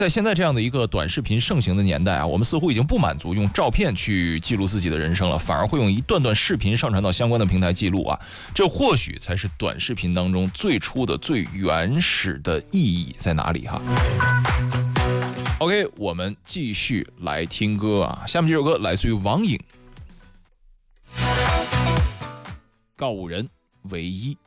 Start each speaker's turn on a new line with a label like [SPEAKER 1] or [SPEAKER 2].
[SPEAKER 1] 在现在这样的一个短视频盛行的年代啊，我们似乎已经不满足用照片去记录自己的人生了，反而会用一段段视频上传到相关的平台记录啊。这或许才是短视频当中最初的、最原始的意义在哪里哈？OK， 我们继续来听歌啊。下面这首歌来自于王颖，告五人唯一。